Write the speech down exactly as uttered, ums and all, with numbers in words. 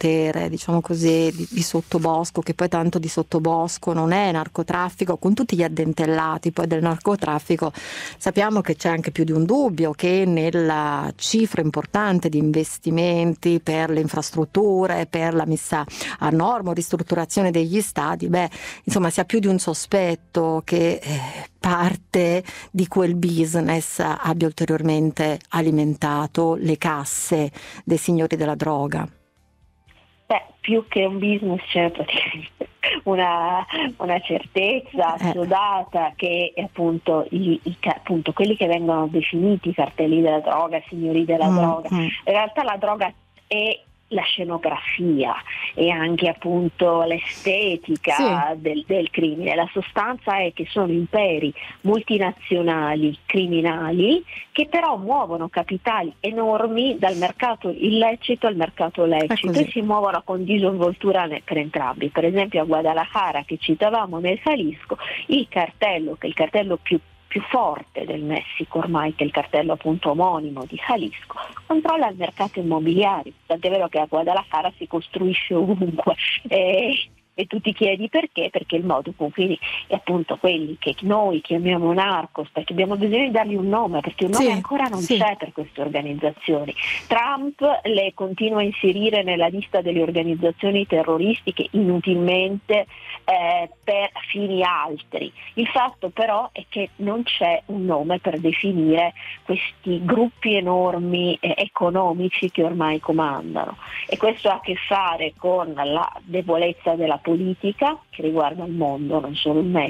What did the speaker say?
potere, diciamo così, di, di sottobosco, che poi tanto di sottobosco non è narcotraffico, con tutti gli addentellati poi del narcotraffico. Sappiamo che c'è anche più di un dubbio che nella cifra importante di investimenti per le infrastrutture, per la messa a norma o ristrutturazione degli stadi, beh, insomma, sia più di un sospetto che eh, parte di quel business abbia ulteriormente alimentato le casse dei signori della droga. Beh, più che un business c'è praticamente una, una certezza assodata eh. che appunto, i, i, appunto quelli che vengono definiti cartelli della droga, signori della mm, droga, mm. in realtà la droga è la scenografia e anche appunto l'estetica sì. del, del crimine. La sostanza è che sono imperi multinazionali criminali che però muovono capitali enormi dal mercato illecito al mercato lecito e si muovono con disinvoltura per entrambi. Per esempio a Guadalajara, che citavamo, nel Jalisco, il cartello, che è il cartello più più forte del Messico ormai, che è il cartello appunto omonimo di Jalisco, controlla il mercato immobiliare, tant'è vero che a Guadalajara si costruisce ovunque e, e tu ti chiedi perché, perché il modo con cui è appunto quelli che noi chiamiamo narcos, perché abbiamo bisogno di dargli un nome, perché un nome sì, ancora non sì. c'è per queste organizzazioni. Trump le continua a inserire nella lista delle organizzazioni terroristiche inutilmente eh, per fini altri. Il fatto però è che non c'è un nome per definire questi gruppi enormi eh, economici che ormai comandano, e questo ha a che fare con la debolezza della politica che riguarda il mondo, non solo il Messico,